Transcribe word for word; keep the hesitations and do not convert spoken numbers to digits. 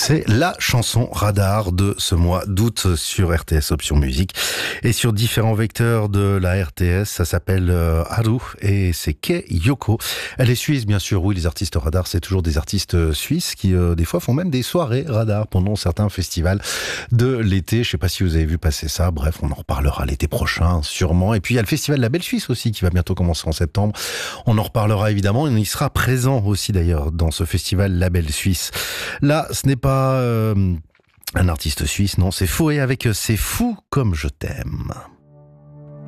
C'est la chanson radar de ce mois d'août sur R T S Option Musique et sur différents vecteurs de la R T S. Ça s'appelle euh, Haru et c'est Kei Yoko. Elle est suisse, bien sûr. Oui, les artistes radar, c'est toujours des artistes suisses qui, euh, des fois, font même des soirées radar pendant certains festivals de l'été. Je sais pas si vous avez vu passer ça. Bref, on en reparlera l'été prochain, sûrement. Et puis, il y a le festival Label Suisse aussi qui va bientôt commencer en septembre. On en reparlera évidemment. On y sera présent aussi, d'ailleurs, dans ce festival Label Suisse. Là, ce n'est pas euh, un artiste suisse, non, c'est Foé avec C'est fou comme je t'aime.